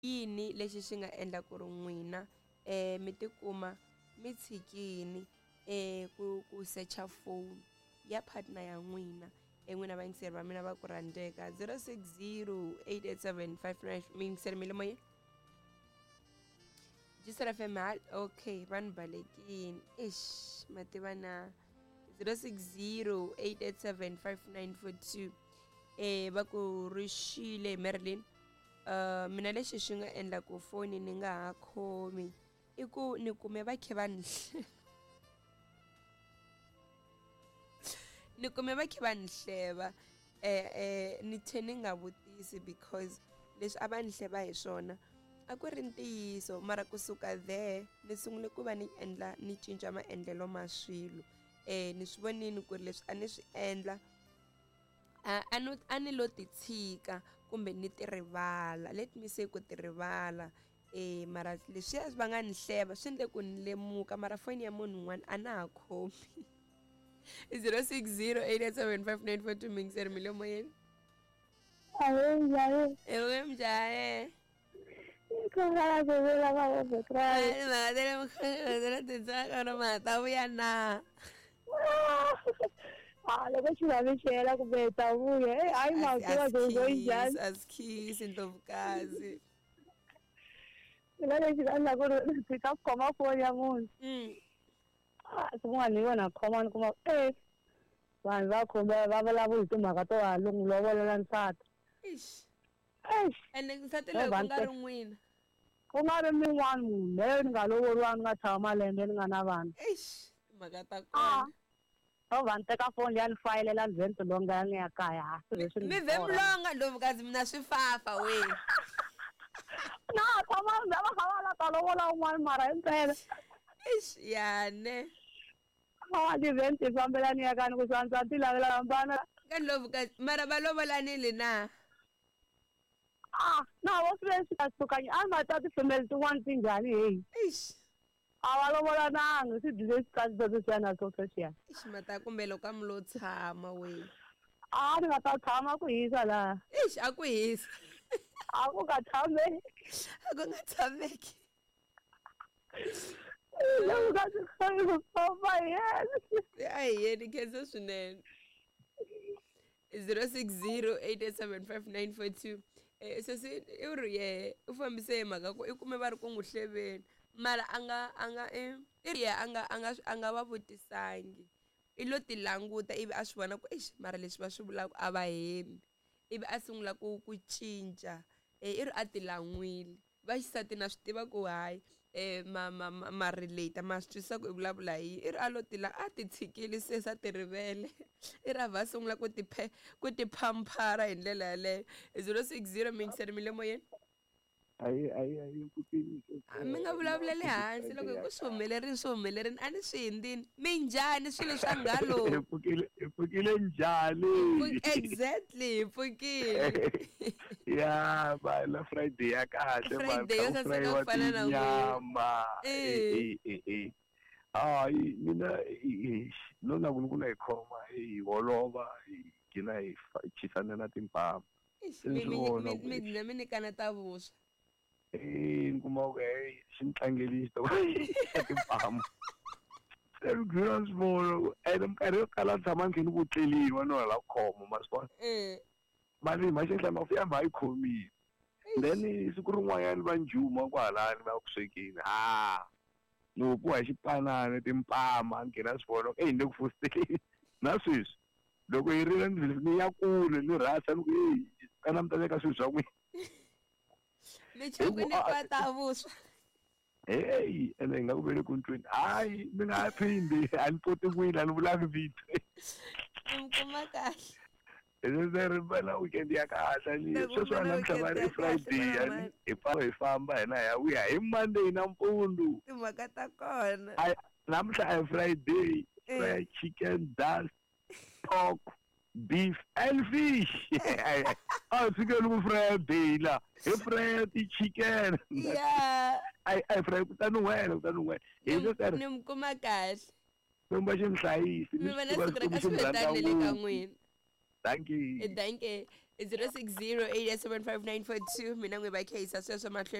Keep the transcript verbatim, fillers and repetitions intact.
yini lexi xi nga endla ku ri n'wina eh mi tikuma mi tshikini eh ku ku searcha phone ya partner ya n'wina en'wina vayingiseri va mina va ku rhandzeka zero six zero eight eight seven five nine mi yingiseri mi le moyeni Gisela F M okay vanhu balekini ish mativana zero six zero eight eight seven five nine four two eh va ku rixile Marilyn uh mina lexi xi nga endla ku foni ni nga ha khomi i ku ni kume va khe va ni ni kume va khe va ni hleva eh eh ni the ni nga vutisi because leswi a va ni hleva hi swona a ku ri ntiyiso mara kusuka there ni sungule ku va ni endla ni cinca maendlelo ma swilo eh ni swi vonini ku ri leswi a ni swi endla a no a ni lo ti tshika kumbe ni ti rivala let me say ku ti rivala eh mara leswi va nga ni hleva swi endle ku ni lemuka mara foni ya munhu un'wana a na ha khomi zero six zero eight eight seven five nine four two mi yingiseri mi le moyeni Awe njhani? ewe mjahe Kungala bebela ka obekra. Ai ma dele mkhana titsaka na mata vuya na Ah, loko xi lavixela ku beta vuya. Eh, hayi makuva zozo njhani? Asikhisi ntovukazi. Mina lexi nga endla ku ri ndzi ta khoma foni ya munhu. Mm. Ah, swin'wana ni vona khoma ni kuma eh vanhu va khombe va vulavula hi timhaka to ha lungu lovolela nsati. Ish. Eish. Ene nsati loyi ku nga ri n'wina. Ku nga ri min'wana munhu leyi ni nga lovoriwa ni nga tshama malembe ni nga na vana. Ish. Mhaka ta Ah. kona. Oh, va ni teka foni ya ni fayelela ni vhenti longa ni ya kaya. Mi vhemlonga ntovukazi mina swifafa we. Na khoma ndza va kha va la ta lovola un'wana mara hi mpela. Ish yane. Ah, ni vhenti hi fambela ni ya ka ni ku swa nsati lavela hambana. Ka ntovukazi mara va lovolanile na. Ah, na vo sweswi ta sukanye a ma ta tifemeli tin'wana ti njhani heyi. Ish. A va lovolananga swi dile swikasi swo swiya na swo sweswiya. Ish mata kumbe loko a mi lo tshama we. A ni nga ta tshama ku hisa laha. Ish a ku hisa. A ku nga tshame. A ku nga tshameki. Loko ka swi khari ku famba yena. Ai yeni khensa swinene. zero six zero eight eight seven five nine four two eh sesi i ri ye u fambise mhaka ku i kume va ri ku n'wi hleveni mara a nga a nga i ri a nga a nga a nga va vutisangi i lo ti languta ivi a swi vona ku eish mara leswi va swi vulaka a va hembi ivi a sungula ku ku cinca eh i ri a ti lan'wile va xisati na swi tiva ku hayi eh ma ma ma relate ma swi twisisa ku i vulavula hi i ri a lo ti la a ti tshikile se sa ti rivele i ra va sungula ku ti phe ku ti phamphara hi ndlela yaleyo zero six zero mi yingiseri mi le moyeni ayi ayi ayi pfukile mi nga vulavuleli hansi loko hi ku swi humelerini swi humelerini a ni swi hindzini mi njhani swilo swa ngalo hi pfukile hi pfukile njhani exactly hi pfukile ya ba la Friday ya kahle ba Friday yo saseka ku fana na nyama eh eh eh ai mina no na kunukuna ikhoma hi holova kina hi chisana na timpama mi mi mi mi mi nikana ta vuswa eh kuma ku hey xintlangelisi to timpama se grand small and mkarhi yo kala tshama ndzeni ku tleliwa no la khoma masipona eh mali ma xihla ma fiya ma yi khomi then siku rin'wanyana va njuma kwalani va ku swekini ha no ku wa xipanana timpama ngena swivona eh ni ku fusteni na sweswi loko yi ri ni ya kule ni rasa ni ku hey kana mta ka swilo swa n'wina ni chuku ni kwata vuswa hey ene nga ku vele ku ntweni hayi mi nga phindi a ni poti n'wina ni vulaku vito mi kuma kahle ese ri bela weekend ya kahle ni sweswi na mhlava ri Friday yani hi pfa hi famba hina ya vuya hi Monday na mpundzu timhaka ta kona namuntlha a hi Friday fried chicken dust pork beef and fish ah sikelo ku Friday la hi fried chicken yeah ai ai fried kutani wena kutani wena hi ni nkarhi ni mi kuma kahle nomba ximhlayisi mi va na siku ra ka swivhetani le ka n'wina thank you thank you zero six zero eight seven five nine four two mina n'wi va khesa sweswo mahlweni